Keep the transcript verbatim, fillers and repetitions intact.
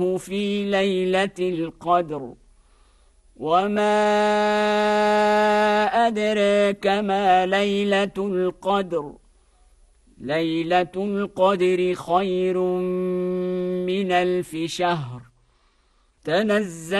في ليلة القدر وما أدراك ما ليلة القدر ليلة القدر خير من ألف شهر تنزل